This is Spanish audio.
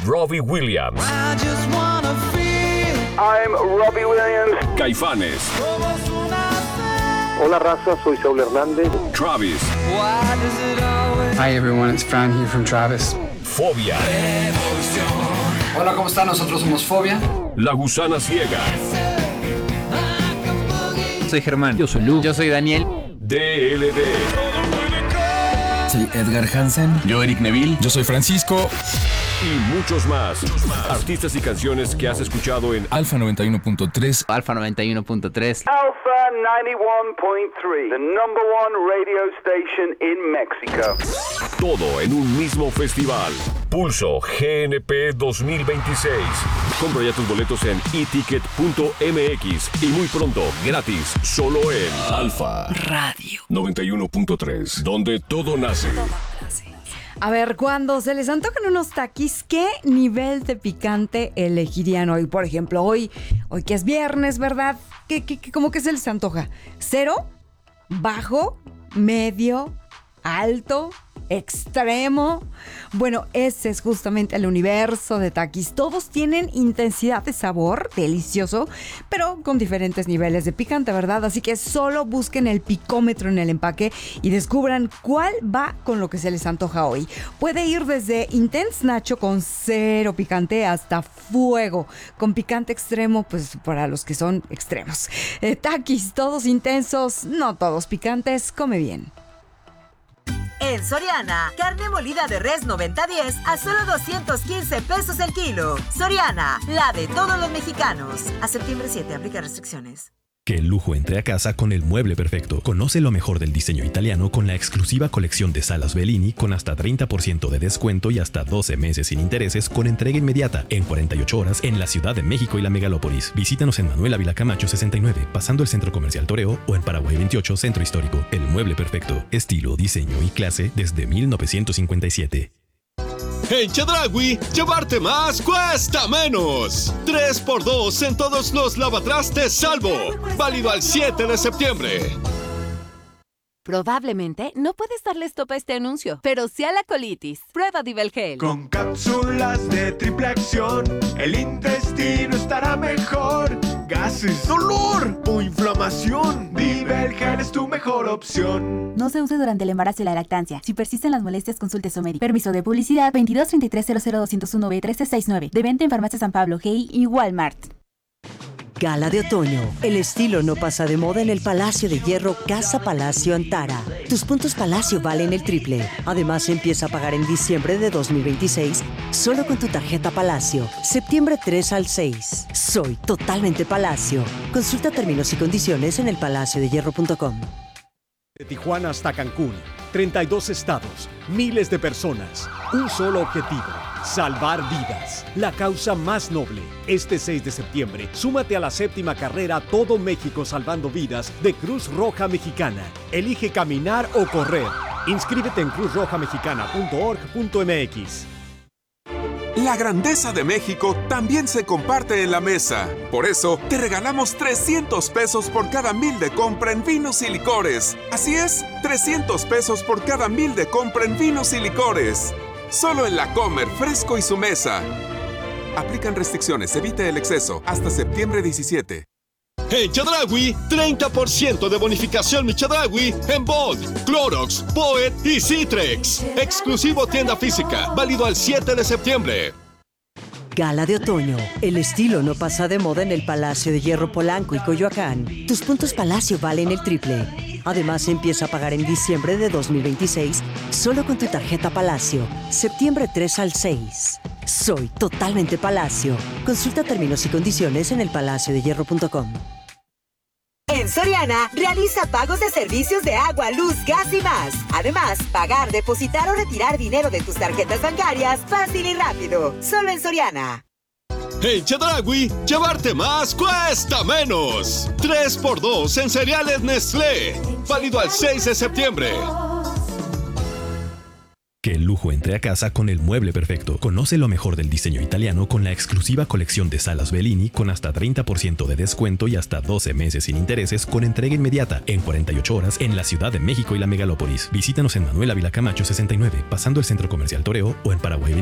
Robbie Williams. I'm Robbie Williams. Caifanes. Hola raza, soy Saúl Hernández. Travis. Hi everyone, it's Fran here from Travis. Fobia. Hola, ¿cómo están? Nosotros somos Fobia. La Gusana Ciega. Soy Germán. Yo soy Lu. Yo soy Daniel. DLD. Soy Edgar Hansen. Yo Eric Neville. Yo soy Francisco. Y muchos más. Artistas y canciones que has escuchado en Alfa 91.3. Alfa 91.3. Alpha 91.3, the number one radio station in Mexico. todo en un mismo festival. Pulso GNP 2026. Compra ya tus boletos en eticket.mx y muy pronto, gratis, solo en Alfa Radio 91.3, donde todo nace. A ver, cuando se les antojan unos taquis, ¿qué nivel de picante elegirían hoy? Por ejemplo, hoy que es viernes, ¿verdad? ¿Cómo que se les antoja? ¿Cero? ¿Bajo? ¿Medio? ¿Alto? ¿Extremo? Bueno, ese es justamente el universo de taquis. Todos tienen intensidad de sabor, delicioso, pero con diferentes niveles de picante, ¿verdad? Así que solo busquen el picómetro en el empaque y descubran cuál va con lo que se les antoja hoy. Puede ir desde Intense Nacho con cero picante hasta fuego con picante extremo, pues para los que son extremos. Taquis, todos intensos, no todos picantes, come bien. En Soriana, carne molida de res 90-10 a solo 215 pesos el kilo. Soriana, la de todos los mexicanos. A septiembre 7, aplica restricciones. Que el lujo entre a casa con el mueble perfecto. Conoce lo mejor del diseño italiano con la exclusiva colección de salas Bellini con hasta 30% de descuento y hasta 12 meses sin intereses con entrega inmediata en 48 horas en la Ciudad de México y la Megalópolis. Visítanos en Manuel Ávila Camacho 69, pasando el Centro Comercial Toreo, o en Paraguay 28, Centro Histórico. El mueble perfecto. Estilo, diseño y clase desde 1957. En Chedraui, llevarte más cuesta menos. 3x2 en todos los lavatrastes Salvo. Válido al 7 de septiembre. Probablemente no puedes darle stop a este anuncio, pero sí a la colitis. Prueba Divelgel. Con cápsulas de triple acción, el intestino estará mejor. Gases, dolor o inflamación. Divelgel es tu mejor opción. No se use durante el embarazo y la lactancia. Si persisten las molestias, consulte a su médico. Permiso de publicidad 2233000201B1369. De venta en Farmacia San Pablo, GI y Walmart. Gala de otoño. El estilo no pasa de moda en el Palacio de Hierro Casa Palacio Antara. Tus puntos Palacio valen el triple. Además, empieza a pagar en diciembre de 2026 solo con tu tarjeta Palacio. Septiembre 3 al 6. Soy totalmente Palacio. Consulta términos y condiciones en elpalaciodehierro.com. De Tijuana hasta Cancún, 32 estados, miles de personas, un solo objetivo: salvar vidas. La causa más noble. Este 6 de septiembre, súmate a la 7ª carrera Todo México Salvando Vidas de Cruz Roja Mexicana. Elige caminar o correr. Inscríbete en cruzrojamexicana.org.mx. La grandeza de México también se comparte en la mesa. Por eso, te regalamos 300 pesos por cada 1,000 de compra en vinos y licores. Así es, 300 pesos por cada 1,000 de compra en vinos y licores. Solo en La Comer, Fresco y Su Mesa. Aplican restricciones, evite el exceso. Hasta septiembre 17. En Chedraui, 30% de bonificación mi Chedraui en Bold, Clorox, Poet y Citrex. Exclusivo tienda física, válido al 7 de septiembre. Gala de otoño. El estilo no pasa de moda en el Palacio de Hierro Polanco y Coyoacán. Tus puntos Palacio valen el triple. Además, empieza a pagar en diciembre de 2026 solo con tu tarjeta Palacio. Septiembre 3 al 6. Soy totalmente Palacio. Consulta términos y condiciones en elpalaciodehierro.com. En Soriana, realiza pagos de servicios de agua, luz, gas y más. Además, pagar, depositar o retirar dinero de tus tarjetas bancarias fácil y rápido. Solo en Soriana. En Chedraui, llevarte más cuesta menos. 3x2 en cereales Nestlé. Válido al 6 de septiembre. Que el lujo entre a casa con el mueble perfecto. Conoce lo mejor del diseño italiano con la exclusiva colección de salas Bellini con hasta 30% de descuento y hasta 12 meses sin intereses con entrega inmediata en 48 horas en la Ciudad de México y la Megalópolis. Visítanos en Manuel Ávila Camacho 69, pasando el Centro Comercial Toreo, o en Paraguay